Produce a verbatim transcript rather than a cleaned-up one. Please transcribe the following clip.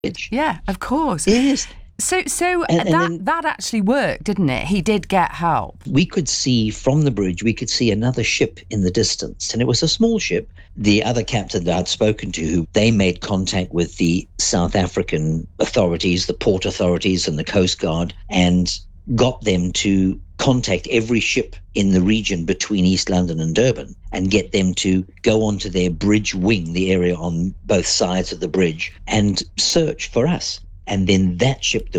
Yeah, of course. Yes. So, so And- and that then- that actually worked, didn't it? He did get help. We could see from the bridge, we could see another ship in the distance, and it was a small ship. The other captain that I'd spoken to, who they made contact with the South African authorities, the port authorities and the Coast Guard, and got them to contact every ship in the region between East London and Durban and get them to go onto their bridge wing, the area on both sides of the bridge, and search for us. And then that ship that